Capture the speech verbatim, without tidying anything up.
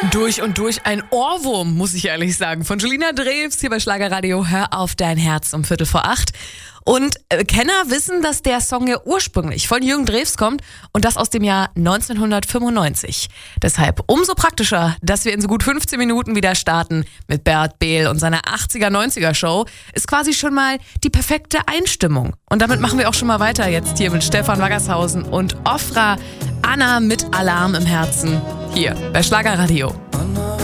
Durch und durch ein Ohrwurm, muss ich ehrlich sagen. Von Julina Drews hier bei Schlagerradio. Hör auf dein Herz um Viertel vor acht. Und äh, Kenner wissen, dass der Song ja ursprünglich von Jürgen Drews kommt und das aus dem Jahr neunzehnhundertfünfundneunzig. Deshalb umso praktischer, dass wir in so gut fünfzehn Minuten wieder starten mit Bert Behl und seiner achtziger-neunziger-Show. Ist quasi schon mal die perfekte Einstimmung. Und damit machen wir auch schon mal weiter jetzt hier mit Stefan Waggershausen und Ofra Anna mit Alarm im Herzen hier bei Schlagerradio.